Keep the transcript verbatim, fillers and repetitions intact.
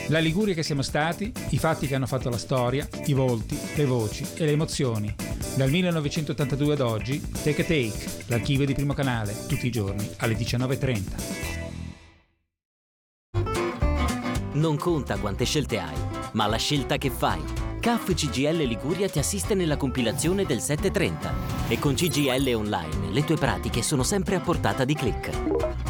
La Liguria che siamo stati, i fatti che hanno fatto la storia, i volti, le voci e le emozioni. Dal millenovecentottantadue ad oggi, Take a Take, l'archivio di Primo Canale, tutti i giorni alle diciannove e trenta. Non conta quante scelte hai, ma la scelta che fai. C A F C G I L Liguria ti assiste nella compilazione del sette trenta e con C G I L Online le tue pratiche sono sempre a portata di click.